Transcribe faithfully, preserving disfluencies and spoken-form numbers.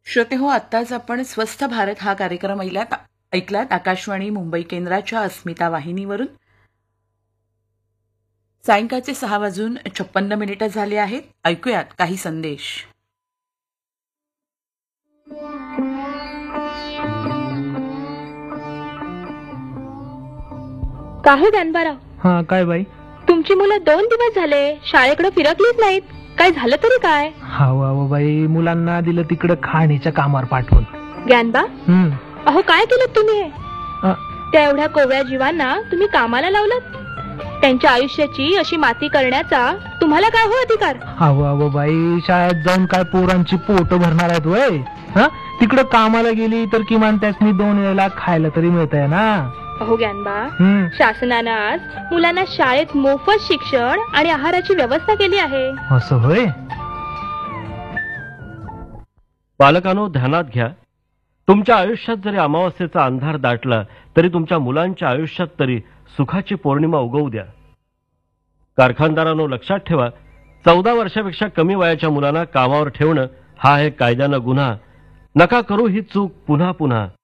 श्रोते हो, आत्ताच आपण स्वस्थ भारत हा कार्यक्रम ऐकलात ऐकलात आकाशवाणी मुंबई केंद्राच्या अस्मिता वाहिनीवरून. सायंकाळचे सहा वाजून छप्पन्न मिनिटं झाले आहेत. ऐकूयात काही संदेश. का हो ज्ञानबाराव? हा काय बाई? तुमची मुलं दोन दिवस झाले शाळेकडे फिरकलीच नाहीत. काय झालं तरी काय? हा वा बाई, मुलांना दिलं तिकडे खाणीच्या कामावर पाठवून. ज्ञानबा, हम्म अहो काय केलं तुम्ही हे? अ, त्या एवढ्या कोवळ्या जीवांना तुम्ही कामाला लावलं. त्यांच्या आयुष्याची अशी माती करण्याचा तुम्हाला काय हो अधिकार? हा वा बाई, शाळेत जाऊन काय पोरांची पोट भरणार आहेत वय? हा, तिकडे कामाला गेली तर किमान त्यासनी दोन वेळेला खायला तरी मिळतंय ना. अहो ज्ञानबा, हम्म शासनानं आज मुलांना शाळेत मोफत शिक्षण आणि आहाराची व्यवस्था केली आहे. असं होय? पालकांनो, ध्यानात घ्या, तुमच्या आयुष्यात जरी अमावस्येचा अंधार दाटला तरी तुमच्या मुलांच्या आयुष्यात तरी सुखाची पौर्णिमा उगवू द्या. कारखानदारांनो, लक्षात ठेवा, चौदा वर्षापेक्षा कमी वयाच्या मुलांना कामावर ठेवणं हा आहे कायद्यानं गुन्हा. नका करू ही चूक पुन्हा पुन्हा.